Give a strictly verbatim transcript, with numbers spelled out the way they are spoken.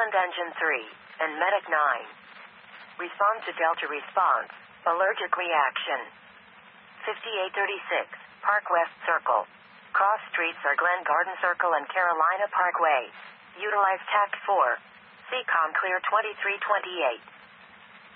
Respond Engine three, and Medic nine. Respond to Delta Response. Allergic reaction. fifty-eight thirty-six, Park West Circle. Cross streets are Glen Garden Circle and Carolina Parkway. Utilize Tact four. C COM clear twenty-three twenty-eight.